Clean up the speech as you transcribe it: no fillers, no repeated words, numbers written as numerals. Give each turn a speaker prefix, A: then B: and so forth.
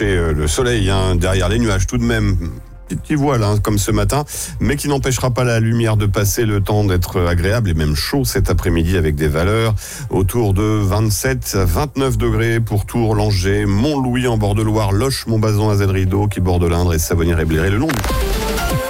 A: cacher le soleil derrière les nuages tout de même. Petit voile comme ce matin, mais qui n'empêchera pas la lumière de passer, le temps d'être agréable et même chaud cet après-midi avec des valeurs autour de 27 à 29 degrés pour Tours, Langeais, Montlouis en bord de Loire, Loches, Montbazon, Azay-le-Rideau qui borde l'Indre et Savonnières et Bléré le long du